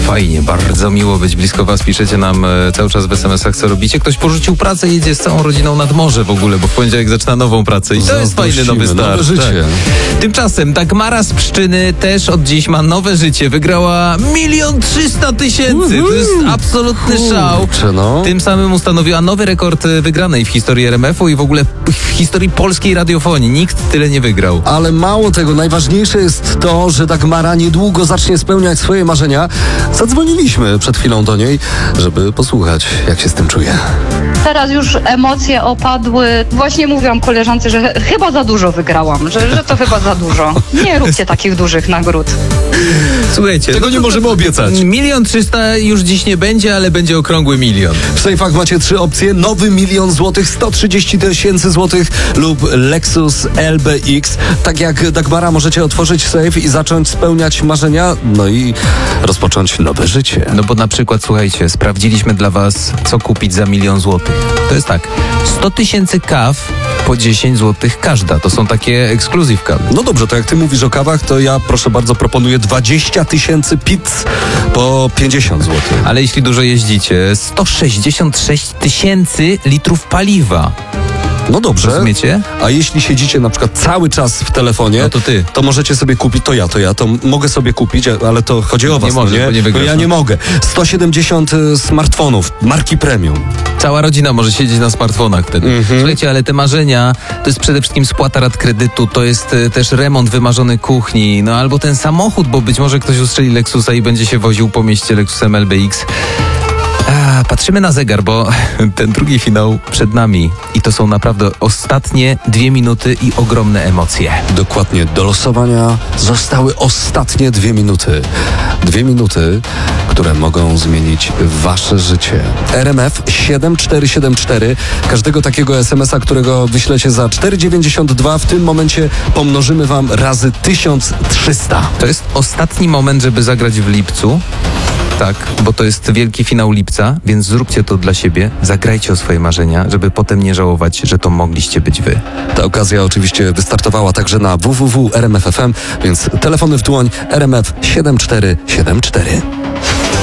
fajnie, bardzo miło być blisko was. Piszecie nam cały czas w SMS-ach, co robicie. Ktoś porzucił pracę i jedzie z całą rodziną nad morze w ogóle, bo w poniedziałek zaczyna nową pracę i to jest fajny nowy start. Nowe życie. Tak. Tymczasem Dagmara z Pszczyny też od dziś ma nowe życie. Wygrała 1 300 000. To jest absolutny szał. No. Tym samym ustanowiła nowy rekord wygranej w historii RMF-u i w ogóle w historii polskiej radiofonii. Nikt tyle nie wygrał. Ale mało tego, najważniejsze jest to, że Dagmara niedługo zacznie spełniać swoje marzenia. Zadzwoniliśmy przed chwilą do niej, żeby posłuchać, jak się z tym czuje. Teraz już emocje opadły. Właśnie mówiłam koleżance, że chyba za dużo wygrałam, że to chyba za dużo. Nie róbcie takich dużych nagród. Słuchajcie, Tego nie możemy obiecać. 1 300 000 już dziś nie będzie, ale będzie okrągły 1 000 000. W sejfach macie 3 opcje. Nowy 1 000 000 złotych, 130 000 złotych lub Lexus LBX. Tak jak Dagmara możecie otworzyć sejf i zacząć spełniać marzenia, no i rozpocząć nowe życie. No bo na przykład, słuchajcie, sprawdziliśmy dla was, co kupić za 1 000 000 złotych. To jest tak, 100 000 kaw po 10 złotych każda. To są takie ekskluzyw kawy. No dobrze, to jak ty mówisz o kawach, to ja proszę bardzo proponuję 20 000 pizz po 50 zł. Ale jeśli dużo jeździcie, 166 000 litrów paliwa. No dobrze. Rozumiecie? A jeśli siedzicie na przykład cały czas w telefonie, No to ty. to możecie sobie kupić, to mogę sobie kupić, ale to chodzi o was, Nie możesz, no bo nie nie? wygrasz, ja no. nie mogę. 170 smartfonów, marki premium. Cała rodzina może siedzieć na smartfonach wtedy. Słuchajcie, ale te marzenia to jest przede wszystkim spłata rat kredytu, to jest też remont wymarzony kuchni, no albo ten samochód, bo być może ktoś ustrzeli Lexusa i będzie się woził po mieście Lexusem LBX. Patrzymy na zegar, bo ten drugi finał przed nami i to są naprawdę ostatnie 2 minuty i ogromne emocje. Dokładnie, do losowania zostały ostatnie 2 minuty. 2 minuty, które mogą zmienić wasze życie. RMF 7474. Każdego takiego SMS-a, którego wyślecie za 4,92, w tym momencie pomnożymy wam razy 1300. To jest ostatni moment, żeby zagrać w lipcu. Tak, bo to jest wielki finał lipca, więc zróbcie to dla siebie, zagrajcie o swoje marzenia, żeby potem nie żałować, że to mogliście być wy. Ta okazja oczywiście wystartowała także na www.rmf.fm, więc telefony w dłoń RMF 7474.